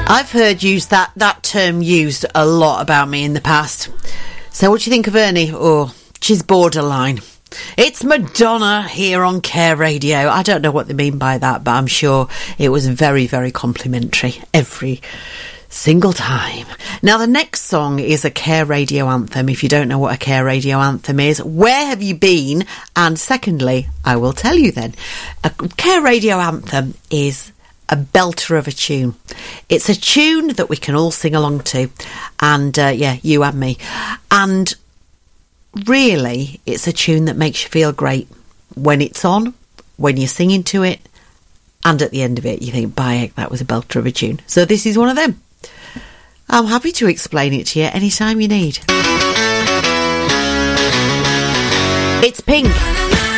I've heard that term used a lot about me in the past. So what do you think of Ernie? Oh, she's borderline. It's Madonna here on Care Radio. I don't know what they mean by that, but I'm sure it was very, very complimentary every single time. Now, the next song is a Care Radio anthem. If you don't know what a Care Radio anthem is, where have you been? And secondly, I will tell you then. A Care Radio anthem is a belter of a tune. It's a tune that we can all sing along to. And, you and me. And really, it's a tune that makes you feel great when it's on, when you're singing to it, and at the end of it, you think, by heck, that was a belter of a tune. So this is one of them. I'm happy to explain it to you anytime you need. It's Pink.